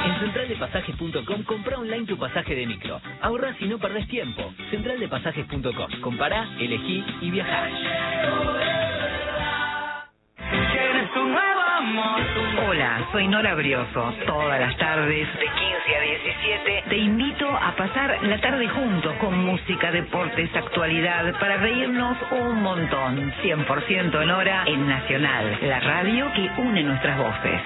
En centraldepasajes.com compra online tu pasaje de micro. Ahorrás y no perdés tiempo. Centraldepasajes.com. Compará, elegí y viajá. Hola, soy Nora Brioso. Todas las tardes, de 15 a 17, te invito a pasar la tarde juntos con música, deportes, actualidad, para reírnos un montón. 100% en hora en Nacional, la radio que une nuestras voces.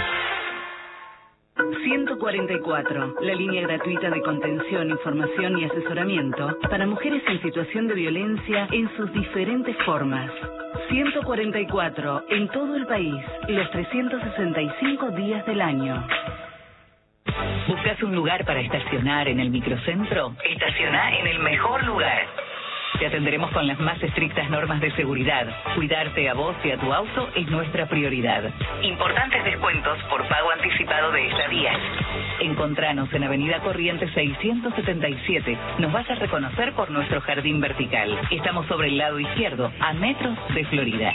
144, la línea gratuita de contención, información y asesoramiento para mujeres en situación de violencia en sus diferentes formas. 144, en todo el país, los 365 días del año. ¿Buscas un lugar para estacionar en el microcentro? Estaciona en el mejor lugar. Te atenderemos con las más estrictas normas de seguridad. Cuidarte a vos y a tu auto es nuestra prioridad. Importantes descuentos por pago anticipado de estadías. Encontranos en Avenida Corrientes 677. Nos vas a reconocer por nuestro jardín vertical. Estamos sobre el lado izquierdo, a metros de Florida.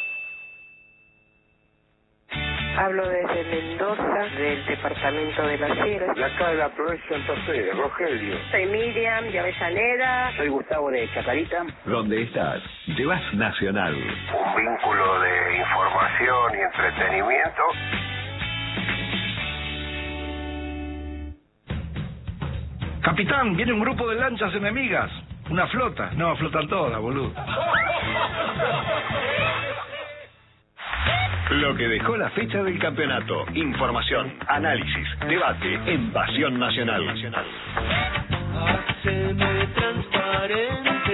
Hablo desde Mendoza, del departamento de Las Heras. De acá de la provincia de Santa Fe, Rogelio. Soy Miriam de Avellaneda. Soy Gustavo de Chacarita. ¿Dónde estás? Llevas Nacional. Un vínculo de información y entretenimiento. Capitán, viene un grupo de lanchas enemigas. Una flota. No, flotan todas, boludo. Lo que dejó la fecha del campeonato. Información, análisis, debate en Pasión Nacional. Haceme transparente.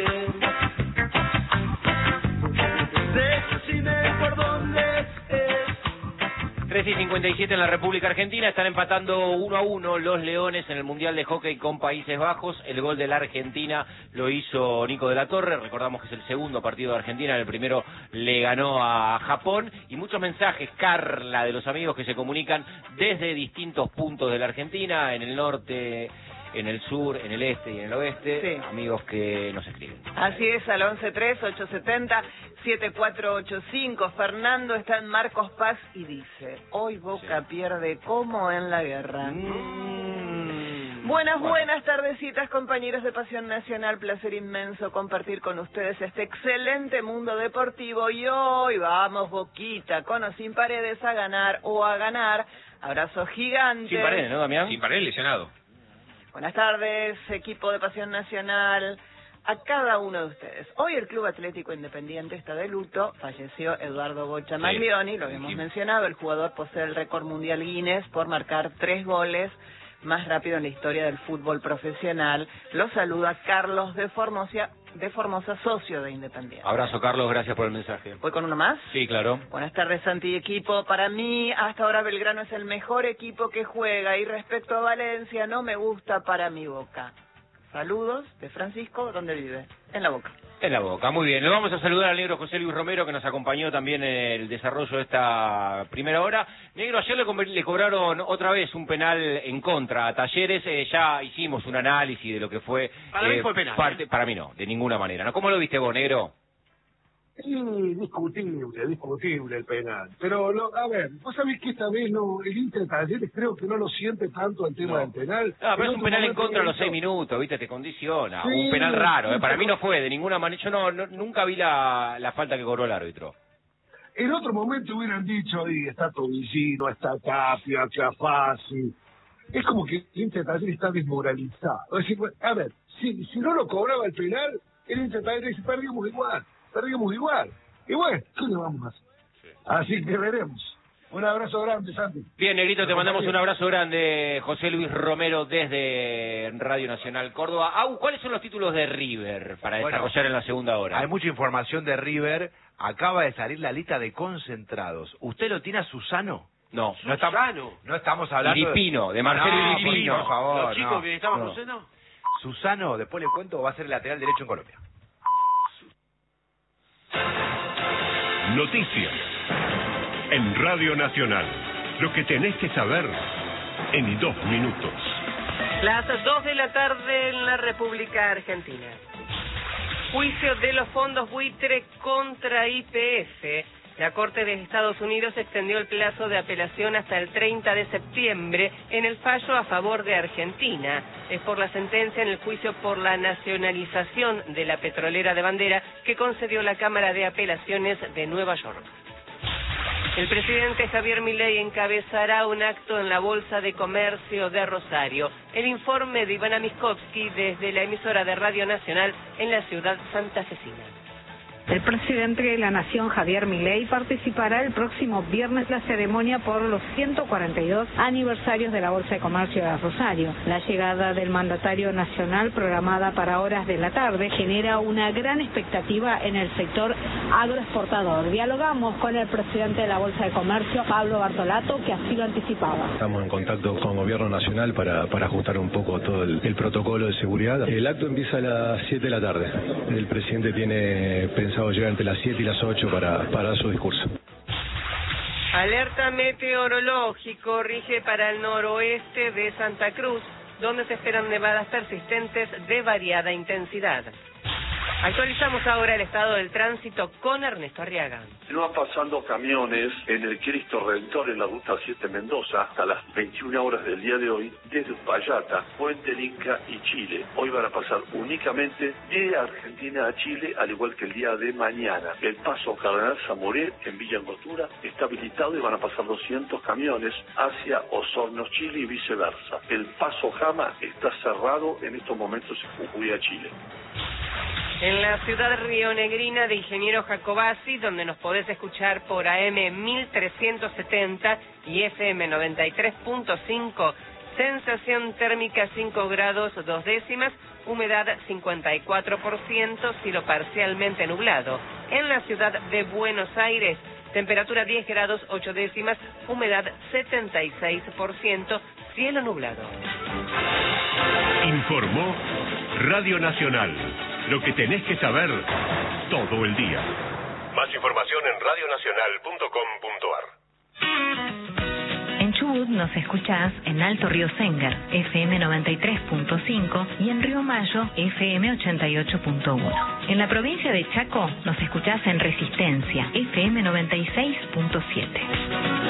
Decime por dónde es. 3:57 en la República Argentina. Están empatando 1-1 los Leones en el Mundial de Hockey con Países Bajos. El gol de la Argentina lo hizo Nico de la Torre. Recordamos que es el segundo partido de Argentina. En el primero le ganó a Japón. Y muchos mensajes, Carla, de los amigos que se comunican desde distintos puntos de la Argentina, en el norte, en el sur, en el este y en el oeste. Sí. Amigos que nos escriben. Así es, al 11-3-870-7485. Fernando está en Marcos Paz y dice: hoy Boca pierde como en la guerra. Buenas tardecitas, compañeros de Pasión Nacional. Placer inmenso compartir con ustedes este excelente mundo deportivo. Y hoy vamos, Boquita, con o sin Paredes, a ganar o a ganar. Abrazo gigante. Sin Paredes, ¿no, Damián? Sin Paredes, lesionado. Buenas tardes, equipo de Pasión Nacional, a cada uno de ustedes. Hoy el Club Atlético Independiente está de luto. Falleció Eduardo Bocha Maglioni, lo habíamos mencionado. El jugador posee el récord mundial Guinness por marcar 3 goles más rápido en la historia del fútbol profesional. Lo saluda Carlos de Formosa, socio de Independiente. Abrazo, Carlos, gracias por el mensaje. ¿Voy con uno más? Sí, claro. Buenas tardes, Santi, equipo. Para mí, hasta ahora Belgrano es el mejor equipo que juega. Y respecto a Valencia, no me gusta para mi Boca. Saludos de Francisco, ¿dónde vive? En La Boca. En La Boca, muy bien. Le vamos a saludar al negro José Luis Romero, que nos acompañó también en el desarrollo de esta primera hora. Negro, ayer le cobraron otra vez un penal en contra a Talleres. Ya hicimos un análisis de lo que fue. Para mí fue penal. Para mí no, de ninguna manera. ¿No? ¿Cómo lo viste vos, negro? Sí, discutible el penal. Pero, a ver, vos sabés que esta vez no, el Inter de Talleres creo que no lo siente tanto el tema del penal. No, pero es un penal en contra a los 6 minutos, ¿viste? Te condiciona. Sí, un penal raro, Para mí no fue de ninguna manera. Yo nunca vi la falta que cobró el árbitro. En otro momento hubieran dicho, está Tobillino, está Tapia, está Fácil. Es como que el Inter de Talleres está desmoralizado. Es decir, a ver, si no lo cobraba el penal, el Inter de Talleres perdíamos igual. Y bueno, ¿qué le vamos a hacer? Sí. Así que veremos. Un abrazo grande, Santi. Bien, negrito, te mandamos un abrazo grande, José Luis Romero, desde Radio Nacional Córdoba. ¿Cuáles son los títulos de River para desarrollar en la segunda hora? Hay mucha información de River. Acaba de salir la lista de concentrados. ¿Usted lo tiene a Susano? No. No estamos hablando Iripino, de Marcelo Iripino. Por favor. ¿Los chicos que estaban con Susano? Susano, después le cuento, va a ser el lateral derecho en Colombia. Noticias en Radio Nacional. Lo que tenés que saber en 2 minutos. Las 2 de la tarde en la República Argentina. Juicio de los fondos buitre contra YPF. La Corte de Estados Unidos extendió el plazo de apelación hasta el 30 de septiembre en el fallo a favor de Argentina. Es por la sentencia en el juicio por la nacionalización de la petrolera de bandera que concedió la Cámara de Apelaciones de Nueva York. El presidente Javier Milei encabezará un acto en la Bolsa de Comercio de Rosario. El informe de Ivana Miskovsky desde la emisora de Radio Nacional en la ciudad santafesina. El presidente de la Nación, Javier Milei, participará el próximo viernes en la ceremonia por los 142 aniversarios de la Bolsa de Comercio de Rosario. La llegada del mandatario nacional, programada para horas de la tarde, genera una gran expectativa en el sector agroexportador. Dialogamos con el presidente de la Bolsa de Comercio, Pablo Bartolato, que así lo anticipaba. Estamos en contacto con el Gobierno Nacional para ajustar un poco todo el protocolo de seguridad. El acto empieza a las 7 de la tarde. El presidente tiene pensado llegar entre las 7 y las 8 para dar su discurso. Alerta meteorológico rige para el noroeste de Santa Cruz, donde se esperan nevadas persistentes de variada intensidad. Actualizamos ahora el estado del tránsito con Ernesto Arriaga. Continúan pasando camiones en el Cristo Redentor en la ruta 7 Mendoza hasta las 21 horas del día de hoy desde Uspallata, Puente del Inca y Chile. Hoy van a pasar únicamente de Argentina a Chile, al igual que el día de mañana. El paso Cardenal Zamoré en Villa Angostura está habilitado y van a pasar 200 camiones hacia Osorno, Chile y viceversa. El paso Jama está cerrado en estos momentos en Jujuy a Chile. En la ciudad rionegrina de Ingeniero Jacobasi, donde nos podés escuchar por AM 1370 y FM 93.5, sensación térmica 5 grados 2 décimas, humedad 54%, cielo parcialmente nublado. En la ciudad de Buenos Aires, temperatura 10 grados 8 décimas, humedad 76%, cielo nublado. Informó Radio Nacional. Lo que tenés que saber todo el día. Más información en radionacional.com.ar. En Chubut nos escuchás en Alto Río Sengar, FM 93.5 y en Río Mayo, FM 88.1. En la provincia de Chaco nos escuchás en Resistencia, FM 96.7.